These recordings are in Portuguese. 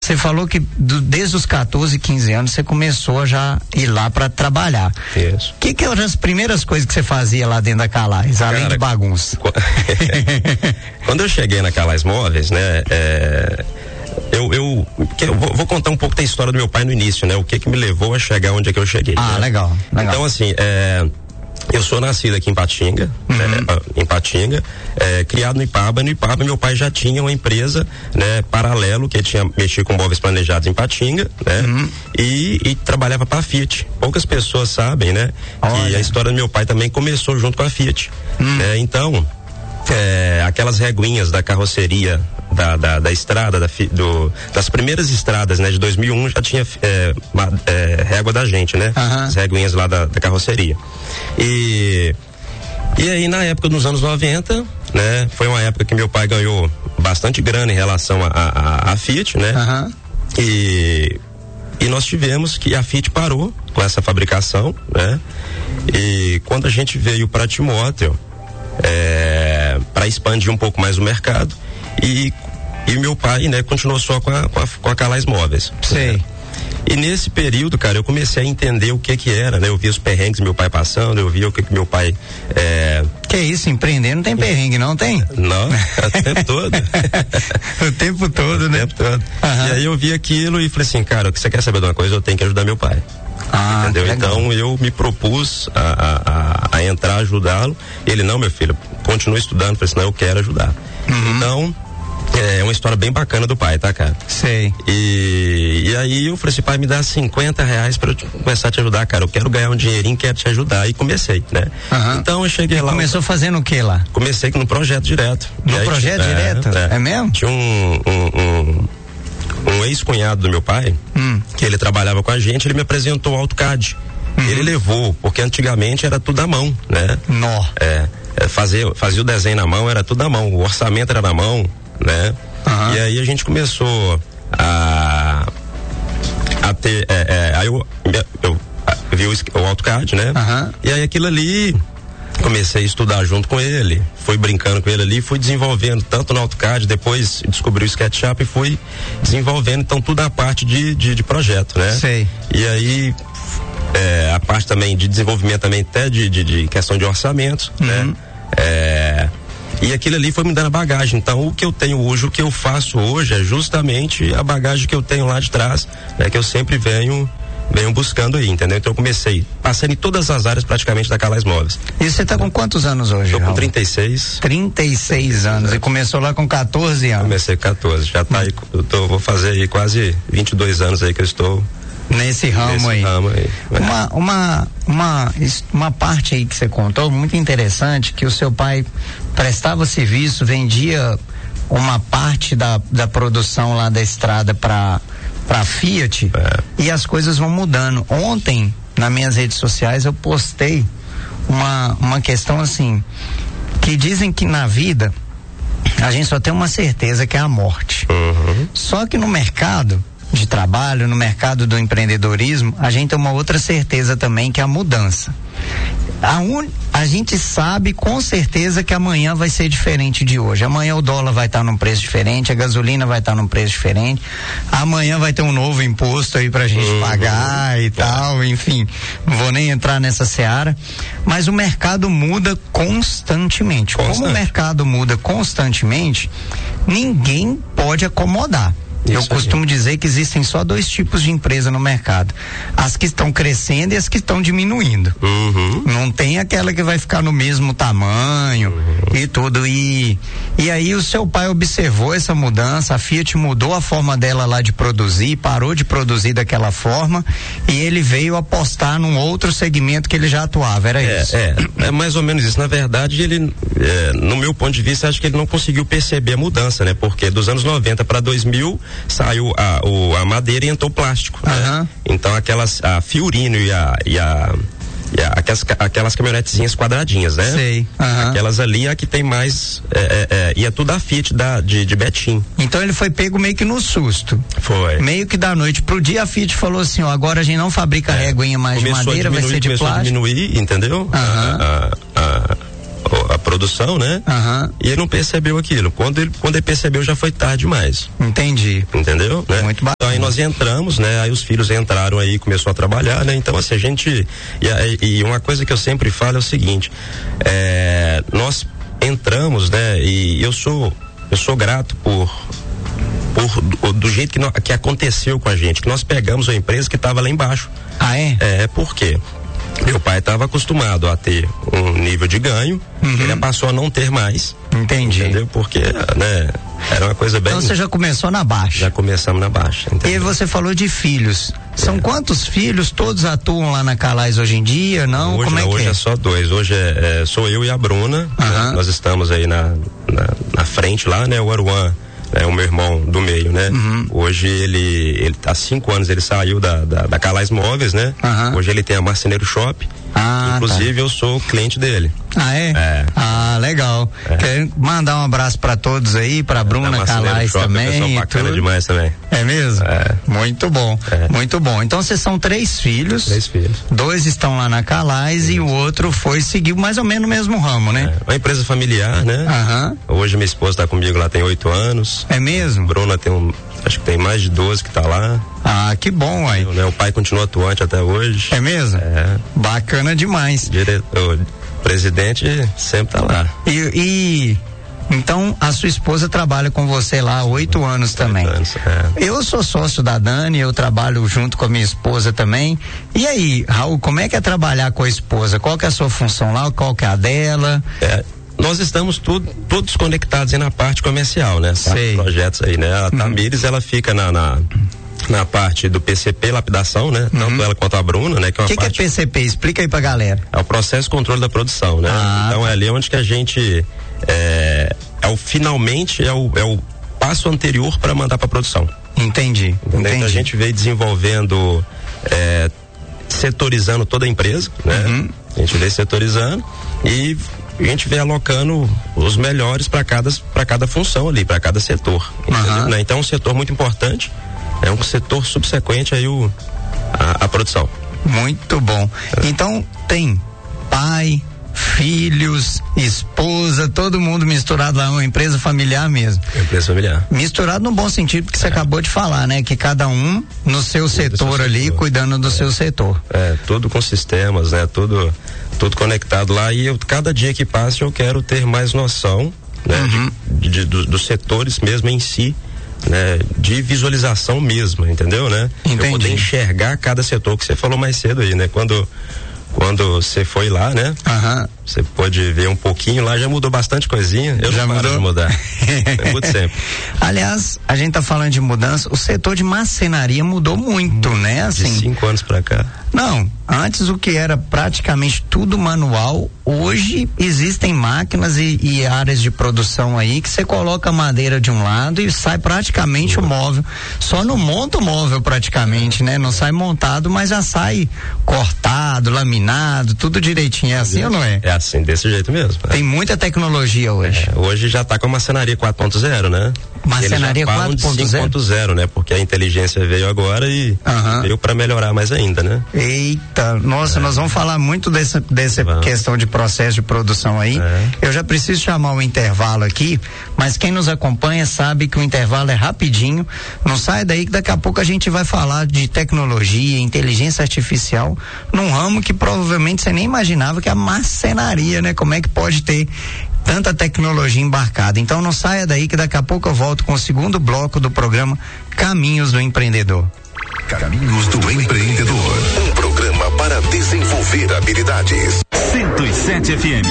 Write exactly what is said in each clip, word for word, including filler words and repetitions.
Você falou que do, desde os catorze, quinze anos você começou a já ir lá para trabalhar. Isso. O que que eram as primeiras coisas que você fazia lá dentro da Calais, além Cara, de bagunça? Quando eu cheguei na Calais Móveis, né, é, eu, eu, eu vou, vou contar um pouco da história do meu pai no início, né, o que que me levou a chegar onde é que eu cheguei. Ah, né? legal, legal. Então, assim, é, eu sou nascido aqui em Patinga, uhum. né, em Patinga, é, criado no Ipaba. No Ipaba, meu pai já tinha uma empresa, né, paralelo, que tinha mexido com móveis planejados em Patinga, né, uhum. e, e trabalhava para a Fiat. Poucas pessoas sabem, né, Olha. que a história do meu pai também começou junto com a Fiat. Uhum. É, então, é, aquelas reguinhas da carroceria da, da, da estrada, da, do, das primeiras estradas, né, de dois mil e um já tinha é, uma, é, régua da gente, né, uhum. as reguinhas lá da, da carroceria. E, e aí, na época dos anos noventa, né, foi uma época que meu pai ganhou bastante grana em relação a, a, a Fiat, né, uhum. e, e nós tivemos que a Fiat parou com essa fabricação, né, e quando a gente veio para Timóteo, é, para expandir um pouco mais o mercado, e e meu pai, né, continuou só com a, com a, com a Calais Móveis. Sei. Né? E nesse período, cara, eu comecei a entender o que que era, né? Eu vi os perrengues do meu pai passando, eu via o que que meu pai é... Que isso, empreender não tem perrengue, não tem? Não, o tempo todo. o tempo todo, o né? O tempo todo. Uhum. E aí eu vi aquilo e falei assim, cara, você quer saber de uma coisa? Eu tenho que ajudar meu pai. Ah, entendeu? Então eu me propus a, a, a, a entrar, ajudá-lo. Ele, não, meu filho, continua estudando, falei assim, não, eu quero ajudar. Uhum. Então, é uma história bem bacana do pai, tá, cara? Sei. E, e aí eu falei assim, pai, me dá cinquenta reais pra eu te, começar a te ajudar, cara. Eu quero ganhar um dinheirinho, quero te ajudar. E comecei, né? Uhum. Então eu cheguei e lá. Começou fazendo o que lá? Comecei no projeto direto. No aí, projeto é, direto? É, é mesmo? Tinha um, um, um, um ex-cunhado do meu pai, hum. que ele trabalhava com a gente, ele me apresentou o AutoCAD. Uhum. Ele levou, porque antigamente era tudo à mão, né? Nó. É, é, fazia, fazia o desenho na mão, era tudo à mão, o orçamento era na mão, né? Uhum. E aí a gente começou a a ter, é, é, aí eu, eu, eu vi o, o AutoCAD, né? Uhum. E aí aquilo ali, comecei a estudar junto com ele, fui brincando com ele ali, fui desenvolvendo tanto no AutoCAD, depois descobri o SketchUp e fui desenvolvendo, então tudo a parte de, de, de projeto, né? Sei. E aí é, a parte também de desenvolvimento também até de, de, de questão de orçamentos, uhum. né? É, e aquilo ali foi me dando a bagagem. Então o que eu tenho hoje, o que eu faço hoje é justamente a bagagem que eu tenho lá de trás, né? Que eu sempre venho venho buscando aí, entendeu? Então eu comecei passando em todas as áreas praticamente da Calais Móveis. E você tá com quantos anos hoje? Tô com trinta e seis. trinta e seis anos. E começou lá com quatorze anos? Comecei com quatorze. Já tá aí, eu tô, vou fazer aí quase vinte e dois anos aí que eu estou nesse ramo nesse aí. Ramo aí. Uma, uma, uma, uma parte aí que você contou, muito interessante, que o seu pai prestava serviço, vendia uma parte da, da produção lá da estrada para para Fiat, é. E as coisas vão mudando. Ontem, nas minhas redes sociais, eu postei uma, uma questão assim, que dizem que na vida a gente só tem uma certeza, que é a morte. Uhum. Só que no mercado de trabalho, no mercado do empreendedorismo, a gente tem uma outra certeza também, que é a mudança. A, un... a gente sabe com certeza que amanhã vai ser diferente de hoje. Amanhã o dólar vai estar tá num preço diferente, a gasolina vai estar tá num preço diferente. Amanhã vai ter um novo imposto aí pra gente uhum. pagar e tal, enfim. Não vou nem entrar nessa seara. Mas o mercado muda constantemente. Constante. Como o mercado muda constantemente, ninguém pode acomodar. Eu Isso costumo aí. dizer que existem só dois tipos de empresa no mercado: as que estão crescendo e as que estão diminuindo. Uhum. Não tem aquela que vai ficar no mesmo tamanho uhum. e tudo. E, e aí o seu pai observou essa mudança, a Fiat mudou a forma dela lá de produzir, parou de produzir daquela forma, e ele veio apostar num outro segmento que ele já atuava, era é, isso? É, é mais ou menos isso. Na verdade, ele, é, no meu ponto de vista, acho que ele não conseguiu perceber a mudança, né? Porque dos anos noventa para dois mil saiu a, o, a madeira e entrou o plástico, uhum. né? Então aquelas, a Fiorino e a, e a, e a aquelas, aquelas caminhonetezinhas quadradinhas, né? Sei. Uhum. Aquelas ali é a que tem mais, é, é, é, e é tudo a Fiat da, de, de Betim. Então ele foi pego meio que no susto. Foi. Meio que da noite pro dia a Fiat falou assim, ó, agora a gente não fabrica é. réguinha mais começou de madeira, diminuir, vai ser de começou plástico. Começou a diminuir, entendeu? Uhum. A, a, a, a produção, né? Uhum. E ele não percebeu aquilo. Quando ele, quando ele percebeu, já foi tarde demais. Entendi. Entendeu? Né? Muito bacana. nós entramos, né? Aí os filhos entraram aí, começou a trabalhar, né? Então, assim, a gente, e, e uma coisa que eu sempre falo é o seguinte, é, nós entramos, né? E eu sou, eu sou grato por Por, do, do jeito que, no, que aconteceu com a gente, que nós pegamos uma empresa que estava lá embaixo. Ah, é? É, por quê? Meu pai estava acostumado a ter um nível de ganho, uhum. ele passou a não ter mais. Entendi. Entendeu? Porque, né, era uma coisa bem... Então você já começou na baixa. Já começamos na baixa, entendeu? E você falou de filhos. São é. quantos filhos? Todos atuam lá na Calais hoje em dia, não? Hoje, Como é não, que hoje é? é só dois. Hoje é, é, sou eu e a Bruna. Uhum. Né? Nós estamos aí na, na, na frente lá, né? O Aruan é o meu irmão do meio, né? Uhum. Hoje ele, ele, há cinco anos ele saiu da, da, da Calais Móveis, né? Uhum. Hoje ele tem a Marceneiro Shop. Ah, inclusive tá. Eu sou cliente dele. Ah, é? É. Ah, legal. É. Quero mandar um abraço pra todos aí, pra Bruna Calais também. É bacana demais também. É mesmo? É. Muito bom, é. Muito bom. Então vocês são três filhos. Três filhos. Dois estão lá na Calais e o outro foi seguir mais ou menos o mesmo ramo, né? É. Uma empresa familiar, né? Aham. Hoje minha esposa tá comigo lá, tem oito anos. É mesmo? Bruna tem um, acho que tem mais de doze que tá lá. Ah, que bom, aí. Né? O pai continua atuante até hoje. É mesmo? É. Bacana demais. Diretor, o presidente sempre tá lá. E, e então a sua esposa trabalha com você lá há oito anos também. Oito anos, é. Eu sou sócio da Dani, eu trabalho junto com a minha esposa também. E aí, Raul, como é que é trabalhar com a esposa? Qual que é a sua função lá? Qual que é a dela? É. Nós estamos tudo, todos conectados aí na parte comercial, né? Sei. Projetos aí, né? A Tamires, uhum. ela fica na, na, na parte do P C P, lapidação, né? Uhum. Tanto ela quanto a Bruna, né? O que, é, que, parte... que é P C P? Explica aí pra galera. É o processo de controle da produção, né? Ah, então é ali onde que a gente, é, é o finalmente, é o, é o passo anterior para mandar pra produção. Entendi. Entendi. Então a gente veio desenvolvendo, é, setorizando toda a empresa, né? Uhum. A gente veio setorizando e a gente vem alocando os melhores para cada para cada função ali, para cada setor. Uhum. Né? Então é um setor muito importante, é um setor subsequente aí o a, a produção. Muito bom. É. Então tem pai, filhos, esposa, todo mundo misturado lá, uma empresa familiar mesmo. Empresa familiar. Misturado no bom sentido, porque você é. acabou de falar, né? Que cada um no seu setor ali, setor. Cuidando do é. seu setor. É, tudo com sistemas, né? Tudo, tudo conectado lá e eu, cada dia que passa eu quero ter mais noção, né? Uhum. De, de, de, dos setores mesmo em si, né? De visualização mesmo, entendeu, né? Entendi. Eu poder enxergar cada setor, que você falou mais cedo aí, né? Quando Quando você foi lá, né? Uhum. Você pode ver um pouquinho lá, já mudou bastante coisinha. Eu já não paro de mudar. Eu mudo sempre. Aliás, a gente tá falando de mudança, o setor de marcenaria mudou muito, né? Assim, de cinco anos pra cá. Não, antes o que era praticamente tudo manual, hoje existem máquinas e, e áreas de produção aí que você coloca a madeira de um lado e sai praticamente o móvel. Só não monta o móvel praticamente, né? Não sai montado, mas já sai cortado, laminado, tudo direitinho. É assim é, ou não é? É assim, desse jeito mesmo. Tem é. muita tecnologia hoje. É, hoje já tá com a marcenaria quatro ponto zero, né? Marcenaria quatro ponto zero? cinco ponto zero, né? Porque a inteligência veio agora e uhum. veio para melhorar mais ainda, né? Eita, nossa, é. nós vamos falar muito dessa, dessa questão de processo de produção aí. É. Eu já preciso chamar o intervalo aqui, mas quem nos acompanha sabe que o intervalo é rapidinho. Não sai daí que daqui a pouco a gente vai falar de tecnologia, inteligência artificial, num ramo que provavelmente você nem imaginava, que é a marcenaria, né? Como é que pode ter tanta tecnologia embarcada? Então não saia daí que daqui a pouco eu volto com o segundo bloco do programa Caminhos do Empreendedor. Caminhos do Empreendedor, um programa para desenvolver habilidades. cento e sete F M.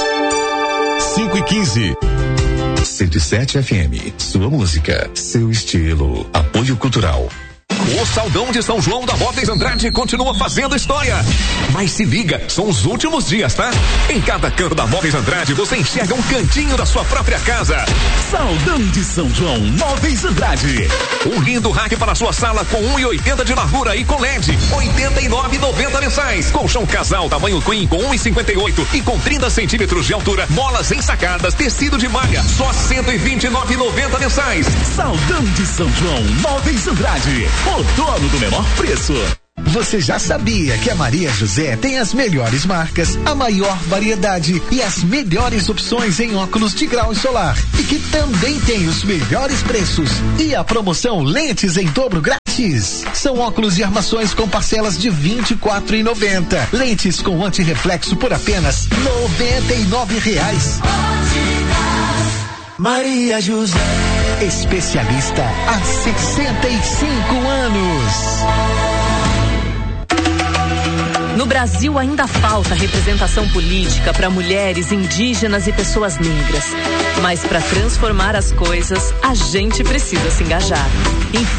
cinco e quinze. cento e sete F M, sua música, seu estilo. Apoio Cultural. O Saldão de São João da Móveis Andrade continua fazendo história. Mas se liga, são os últimos dias, tá? Em cada canto da Móveis Andrade você enxerga um cantinho da sua própria casa. Saldão de São João, Móveis Andrade. Um lindo rack para sua sala com um e oitenta de largura e com L E D. oitenta e nove e noventa mensais. Colchão casal tamanho queen com um e cinquenta e oito e com trinta centímetros de altura. Molas ensacadas, tecido de malha. Só cento e vinte e nove e noventa mensais. Saldão de São João, Móveis Andrade. O dono do menor preço. Você já sabia que a Maria José tem as melhores marcas, a maior variedade e as melhores opções em óculos de grau e solar, e que também tem os melhores preços e a promoção lentes em dobro grátis? Lentes. São óculos de armações com parcelas de vinte e quatro reais e noventa centavos. Lentes com antirreflexo por apenas noventa e nove reais. Maria José, especialista há sessenta e cinco anos. No Brasil ainda falta representação política para mulheres, indígenas e pessoas negras. Mas para transformar as coisas, a gente precisa se engajar.